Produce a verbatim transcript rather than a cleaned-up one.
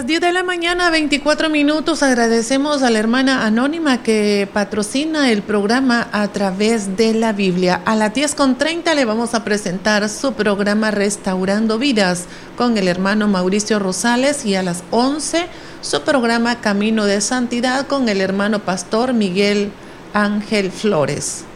las diez de la mañana, veinticuatro minutos, agradecemos a la hermana Anónima que patrocina el programa a través de la Biblia. A las diez con treinta le vamos a presentar su programa Restaurando Vidas con el hermano Mauricio Rosales, y a las once su programa Camino de Santidad con el hermano pastor Miguel Ángel Flores.